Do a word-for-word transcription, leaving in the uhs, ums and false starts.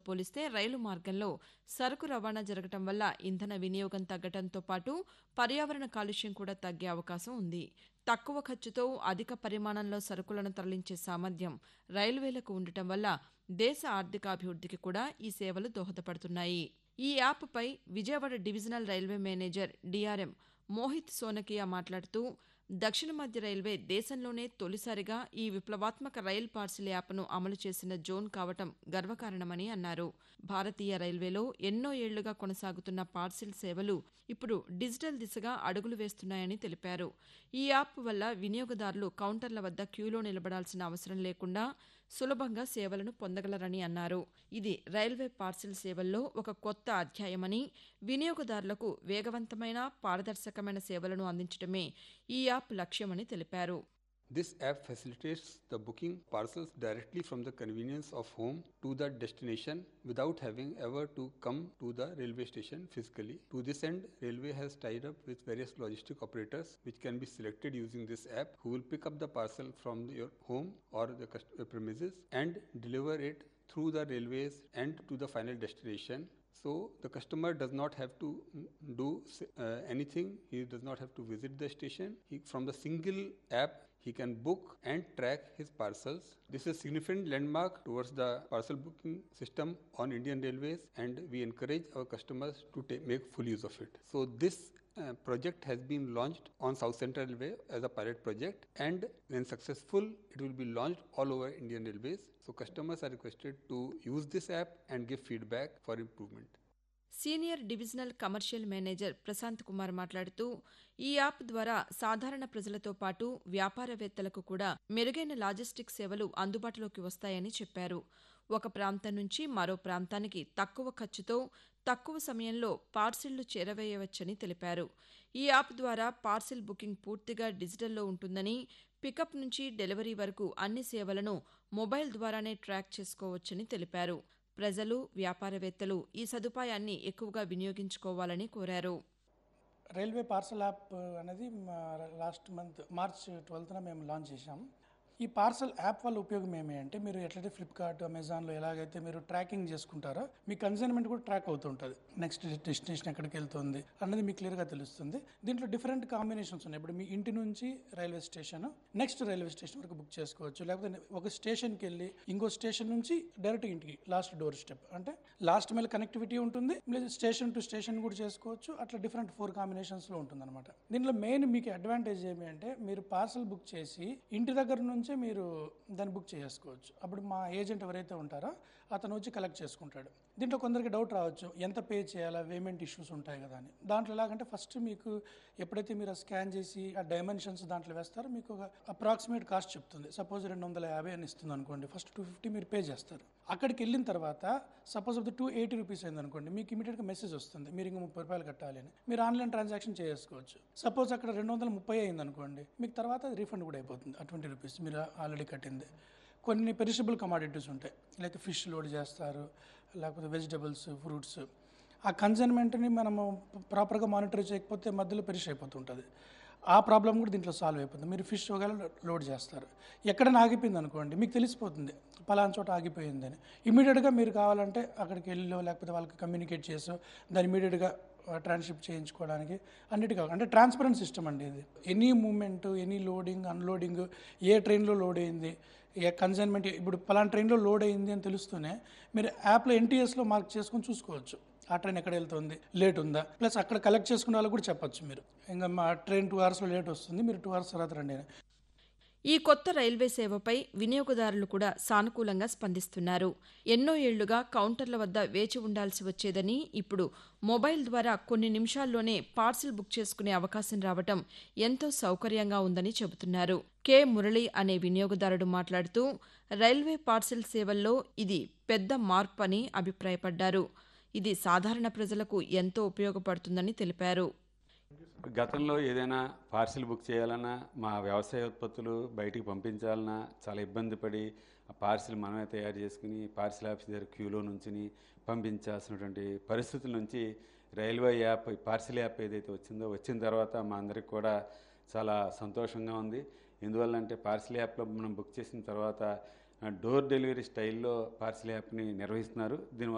పోలిస్తే రైలు మార్గంలో సరకు రవాణా జరగడం వల్ల ఇంధన వినియోగం తగ్గడంతో పాటు పర్యావరణ కాలుష్యం కూడా తగ్గే అవకాశం ఉంది. తక్కువ ఖర్చుతో అధిక పరిమాణంలో సరుకులను తరలించే సామర్థ్యం రైల్వేలకు ఉండటం వల్ల దేశ ఆర్థికాభివృద్ధికి కూడా ఈ సేవలు దోహదపడుతున్నాయి. ఈ యాప్పై Vijayawada divisional railway manager DRM Mohit Sonakiya మాట్లాడుతూ దక్షిణ మధ్య రైల్వే దేశంలోనే తొలిసారిగా ఈ విప్లవాత్మక రైల్ పార్సిల్ యాప్ను అమలు చేసిన జోన్ కావటం గర్వకారణమని అన్నారు. భారతీయ రైల్వేలో ఎన్నో ఏళ్లుగా కొనసాగుతున్న పార్సిల్ సేవలు ఇప్పుడు డిజిటల్ దిశగా అడుగులు వేస్తున్నాయని తెలిపారు. ఈ యాప్ వల్ల వినియోగదారులు కౌంటర్ల వద్ద క్యూలో నిలబడాల్సిన అవసరం లేకుండా సులభంగా సేవలను పొందగలరని అన్నారు. ఇది రైల్వే పార్సిల్ సేవల్లో ఒక కొత్త అధ్యాయమని, వినియోగదారులకు వేగవంతమైన పారదర్శకమైన సేవలను అందించడమే ఈ యాప్ లక్ష్యమని తెలిపారు. This app facilitates the booking parcels directly from the convenience of home to the destination without having ever to come to the railway station physically. To this end, Railway has tied up with various logistic operators which can be selected using this app, who will pick up the parcel from your home or the premises and deliver it through the railways and to the final destination. So the customer does not have to do uh, anything. He does not have to visit the station. He, from the single app, he can book and track his parcels. This is a significant landmark towards the parcel booking system on Indian Railways, and we encourage our customers to take, make full use of it. So this uh, project has been launched on South Central Railway as a pilot project, and when successful, it will be launched all over Indian Railways. So customers are requested to use this app and give feedback for improvement. Senior divisional commercial manager Prashanth Kumar మాట్లాడుతూ ఈ app ద్వారా సాధారణ ప్రజలతో పాటు వ్యాపారవేత్తలకు కూడా మెరుగైన logistic సేవలు అందుబాటులోకి వస్తాయని చెప్పారు. ఒక ప్రాంతం నుంచి మరో ప్రాంతానికి తక్కువ ఖర్చుతో తక్కువ సమయంలో పార్సిళ్లు చేరవేయవచ్చని తెలిపారు. ఈ యాప్ ద్వారా పార్సిల్ బుకింగ్ పూర్తిగా డిజిటల్లో ఉంటుందని, పికప్ నుంచి డెలివరీ వరకు అన్ని సేవలను మొబైల్ ద్వారానే ట్రాక్ చేసుకోవచ్చని తెలిపారు. ప్రజలు, వ్యాపారవేత్తలు ఈ సదుపాయాన్ని ఎక్కువగా వినియోగించుకోవాలని కోరారు. రైల్వే పార్సల్ యాప్ అనేది లాస్ట్ మంత్ మార్చ్ ట్వెల్త్న మేము లాంచ్ చేశాం. ఈ పార్సల్ యాప్ వల్ల ఉపయోగం ఏమి అంటే, మీరు ఎట్లయితే ఫ్లిప్కార్ట్, అమెజాన్లో ఎలాగైతే మీరు ట్రాకింగ్ చేసుకుంటారో మీ కన్సైన్మెంట్ కూడా ట్రాక్ అవుతుంటుంది. నెక్స్ట్ డెస్టినేషన్ ఎక్కడికి వెళ్తుంది అన్నది మీకు క్లియర్గా తెలుస్తుంది. దీంట్లో డిఫరెంట్ కాంబినేషన్స్ ఉన్నాయి. ఇప్పుడు మీ ఇంటి నుంచి railway station, next railway station వరకు బుక్ చేసుకోవచ్చు. లేకపోతే ఒక స్టేషన్కి వెళ్ళి ఇంకో స్టేషన్ నుంచి డైరెక్ట్ ఇంటికి లాస్ట్ డోర్ స్టెప్, అంటే లాస్ట్ మైల్ కనెక్టివిటీ ఉంటుంది. లేదు స్టేషన్ టు స్టేషన్ కూడా చేసుకోవచ్చు. అట్లా డిఫరెంట్ ఫోర్ కాంబినేషన్స్లో ఉంటుంది అనమాట. దీంట్లో మెయిన్ మీకు అడ్వాంటేజ్ ఏమి అంటే, మీరు పార్సల్ బుక్ చేసి ఇంటి దగ్గర నుంచి మీరు దాన్ని బుక్ చేసుకోవచ్చు. అప్పుడు మా ఏజెంట్ ఎవరైతే ఉంటారో అతను వచ్చి కలెక్ట్ చేసుకుంటాడు. దీంట్లో కొందరికి డౌట్ రావచ్చు, ఎంత పే చేయాలా, పేమెంట్ ఇష్యూస్ ఉంటాయి కదా అని. దాంట్లో ఎలాగంటే, ఫస్ట్ మీకు ఎప్పుడైతే మీరు స్కాన్ చేసి ఆ డైమెన్షన్స్ దాంట్లో వేస్తారో మీకు ఒక అప్రాక్సిమేట్ కాస్ట్ చెప్తుంది. సపోజ్ రెండు వందల యాభై అని ఇస్తుంది అనుకోండి, ఫస్ట్ టూ ఫిఫ్టీ మీరు పే చేస్తారు. అక్కడికి వెళ్ళిన తర్వాత సపోజ్ అది టూ ఎయిటీ రూపీస్ అయింది అనుకోండి, మీకు ఇమీడియట్గా మెసేజ్ వస్తుంది మీరు ఇంక ముప్పై రూపాయలు కట్టాలి అని. మీరు ఆన్లైన్ ట్రాన్సాక్షన్ చేసుకోవచ్చు. సపోజ్ అక్కడ రెండు వందల ముప్పై అయింది అనుకోండి, మీకు తర్వాత అది రీఫండ్ కూడా అయిపోతుంది ఆ ట్వంటీ రూపీస్ మీరు ఆల్రెడీ కట్టింది. కొన్ని పెరిషబుల్ కమాడిటీస్ ఉంటాయి, లైక్ ఫిష్ లోడ్ చేస్తారు, లేకపోతే వెజిటబుల్స్, ఫ్రూట్స్. ఆ కన్సైన్మెంట్ని మనము ప్రాపర్గా మానిటర్ చేయకపోతే మధ్యలో పెరిష్ అయిపోతుంటుంది. ఆ ప్రాబ్లం కూడా దీంట్లో సాల్వ్ అయిపోతుంది. మీరు ఫిష్ ఒకవేళ లోడ్ చేస్తారు, ఎక్కడైనా ఆగిపోయింది అనుకోండి, మీకు తెలిసిపోతుంది పలానా చోట ఆగిపోయిందని. ఇమీడియట్గా మీరు కావాలంటే అక్కడికి వెళ్ళో లేకపోతే వాళ్ళకి కమ్యూనికేట్ చేసో దాన్ని ఇమీడియట్గా ట్రాన్స్షిప్ చేయించుకోవడానికి అన్నిటికీ. అంటే ట్రాన్స్పరెంట్ సిస్టమ్ అండి ఇది. Any moment, any loading, unloading, ఏ ట్రైన్లో లోడ్ అయింది, ఏ కన్సైన్మెంట్, ఇప్పుడు పలానా ట్రైన్లో లోడ్ అయింది అని తెలుస్తూనే మీరు యాప్లో ఎన్టీఎస్లో మార్క్ చేసుకొని చూసుకోవచ్చు ఆ ట్రైన్ ఎక్కడ వెళ్తుంది, లేట్ ఉందా. ప్లస్ అక్కడ కలెక్ట్ చేసుకునే వాళ్ళకి కూడా చెప్పచ్చు, మీరు ఇంకా మా ట్రైన్ టూ అవర్స్లో లేట్ వస్తుంది, మీరు టూ అవర్స్ తర్వాత రండి అని. ఈ కొత్త రైల్వే సేవపై వినియోగదారులు కూడా సానుకూలంగా స్పందిస్తున్నారు. ఎన్నో ఏళ్లుగా కౌంటర్ల వద్ద వేచి ఉండాల్సి వచ్చేదని, ఇప్పుడు మొబైల్ ద్వారా కొన్ని నిమిషాల్లోనే పార్సిల్ బుక్ చేసుకునే అవకాశం రావటం ఎంతో సౌకర్యంగా ఉందని చెబుతున్నారు. కె మురళి అనే వినియోగదారుడు మాట్లాడుతూ రైల్వే పార్సిల్ సేవల్లో ఇది పెద్ద మార్పు అని అభిప్రాయపడ్డారు. ఇది సాధారణ ప్రజలకు ఎంతో ఉపయోగపడుతుందని తెలిపారు. గతంలో ఏదైనా పార్సిల్ బుక్ చేయాలన్నా, మా వ్యవసాయ ఉత్పత్తులు బయటికి పంపించాలన్నా చాలా ఇబ్బంది పడి ఆ పార్సిల్ మనమే తయారు చేసుకుని పార్సిల్ ఆఫీస్ దగ్గర క్యూలో నుంచి పంపించాల్సినటువంటి పరిస్థితుల నుంచి రైల్వే యాప్, పార్సిల్ యాప్ ఏదైతే వచ్చిందో వచ్చిన తర్వాత మా అందరికి కూడా చాలా సంతోషంగా ఉంది. ఎందువల్ల అంటే పార్సిల్ యాప్లో మనం బుక్ చేసిన తర్వాత డోర్ డెలివరీ స్టైల్లో పార్సిల్ యాప్ని నిర్వహిస్తున్నారు. దీని